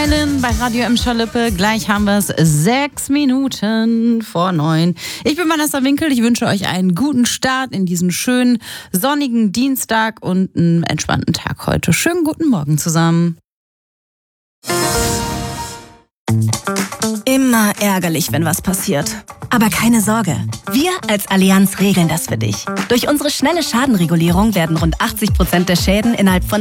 Island bei Radio M. Schalippe. Gleich haben wir es 6 Minuten vor 9. Ich bin Vanessa Winkel. Ich wünsche euch einen guten Start in diesen schönen sonnigen Dienstag und einen entspannten Tag heute. Schönen guten Morgen zusammen. Immer ärgerlich, wenn was passiert. Aber keine Sorge, wir als Allianz regeln das für dich. Durch unsere schnelle Schadenregulierung werden rund 80% der Schäden innerhalb von